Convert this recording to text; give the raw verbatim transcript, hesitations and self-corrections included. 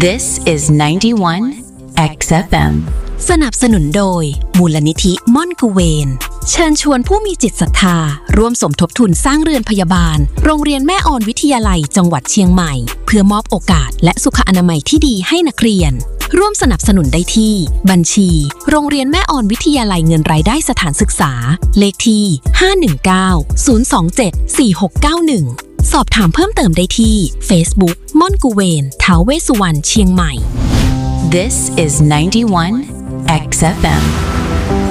This is ninety-one เอ็กซ์ เอฟ เอ็มสนับสนุนโดยมูลนิธิม่อนกุเวนเชิญชวนผู้มีจิตศรัทธาร่วมสมทบทุนสร้างเรือนพยาบาลโรงเรียนแม่ออนวิทยาลัยจังหวัดเชียงใหม่เพื่อมอบโอกาสและสุขอนามัยที่ดีให้นักเรียนร่วมสนับสนุนได้ที่บัญชีโรงเรียนแม่ออนวิทยาลัยเงินรายได้สถานศึกษาเลขที่ห้า หนึ่ง เก้า ศูนย์ สอง เจ็ด สี่ หก เก้า หนึ่งสอบถามเพิ่มเติมได้ที่ Facebook ม่อนกุเวนท้าวเวสสุวรรณเชียงใหม่ This is ninety-one เอ็กซ์ เอฟ เอ็ม